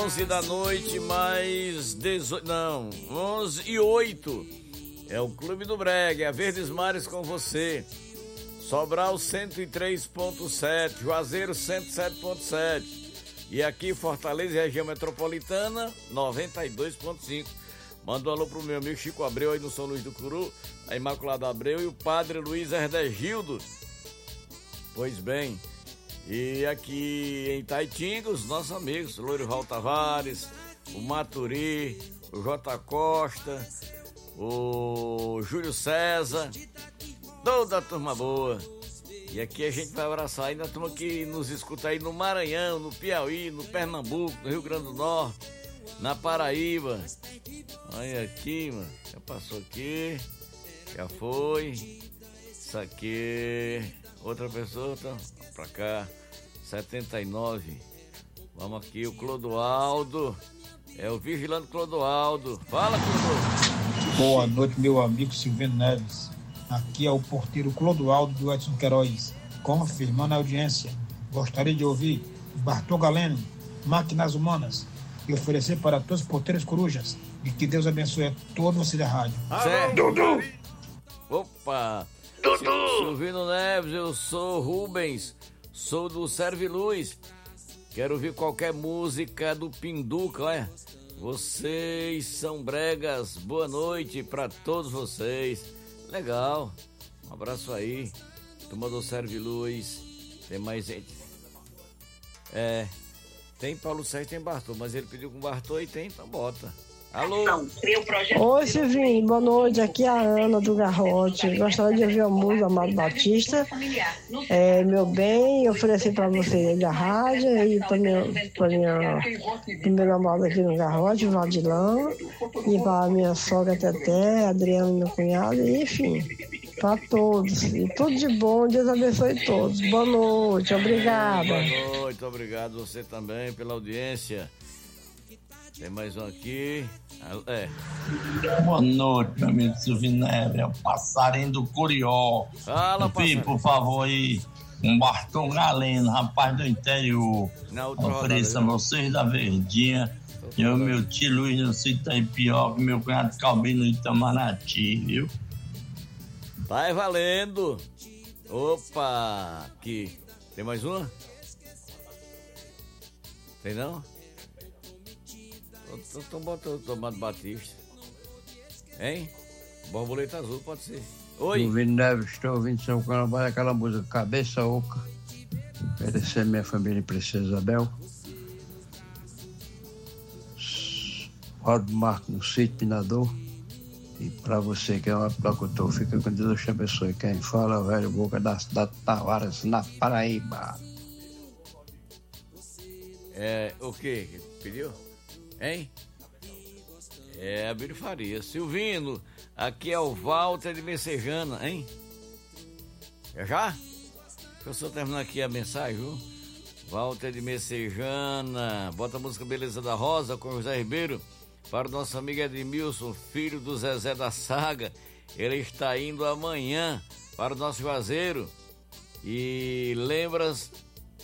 11 da noite, mais 18, não, 11h08. É o Clube do Brega, a Verdes Mares com você. Sobral 103.7, Juazeiro 107.7. E aqui Fortaleza, região metropolitana, 92.5. Manda um alô pro meu amigo Chico Abreu aí no São Luís do Curu, a Imaculada Abreu e o Padre Luiz Herdegildo. Pois bem, e aqui em Taitinga, os nossos amigos, o Lourival Tavares, o Maturi, o J. Costa, o Júlio César, toda a turma boa. E aqui a gente vai abraçar ainda a turma que nos escuta aí no Maranhão, no Piauí, no Pernambuco, no Rio Grande do Norte, na Paraíba. Olha aqui, mano, já passou aqui, já foi. Isso aqui, outra pessoa, tá pra cá, 79. Vamos aqui, o Clodoaldo, é o Vigilante Clodoaldo. Fala, Clodoaldo. Boa noite, meu amigo Silvino Neves. Aqui é o porteiro Clodoaldo do Edson Queiroz, confirmando a audiência. Gostaria de ouvir Bartol Galeno, Máquinas Humanas, e oferecer para todos os porteiros corujas. E que Deus abençoe a todos vocês da rádio. Certo. Dudu! Opa! Dudu! Silvino Neves, eu sou Rubens, sou do Serve Luz. Quero ouvir qualquer música do Pinduca, né? Vocês são bregas, boa noite pra todos vocês. Legal, um abraço aí. Turma do Serve Luz. Tem mais gente? Tem Paulo Sérgio, tem Bartô, mas ele pediu com Bartô e tem, então bota. Alô? Oi, Silvinho, boa noite. Aqui é a Ana do Garrote. Gostaria de ouvir a música Amado Batista. Meu bem, ofereci para você da rádio e para minha primeira amada aqui no Garrote, Vadilão, e para minha sogra Teté, Adriana, meu cunhado, e, enfim, para todos. E tudo de bom, Deus abençoe todos. Boa noite, obrigada. Boa noite, obrigado você também pela audiência. Tem mais um aqui. Boa noite, meu amigo Silvino Neves, é o passarinho do Curió. Fala, passarinho. Por favor, aí, um Bartol Galeno, rapaz do interior. Ofereça a vocês da Verdinha. E o meu tio Luiz no sítio Itaipioca, meu cunhado Calbino no Itamaraty, viu? Vai valendo. Opa, aqui. Tem mais uma? Tem não? Então bota o Tomado Batista. Hein? Borboleta Azul, pode ser. Oi. Silvino Neves, estou ouvindo seu canal, vai aquela música Cabeça Oca. Agradecer a minha família em Princesa Isabel. Rodo Marco no Sítio Pinador. E para você que é um locutor, fica com Deus te abençoe. Quem fala é o velho Boca da cidade de Tavares, na Paraíba. O que pediu? Hein? É a Bíblia Faria. Silvino, aqui é o Walter de Messejana, hein? Já? Deixa eu só terminar aqui a mensagem, viu? Walter de Messejana, bota a música Beleza da Rosa com José Ribeiro para o nosso amigo Edmilson, filho do Zezé da Saga. Ele está indo amanhã para o nosso Juazeiro. E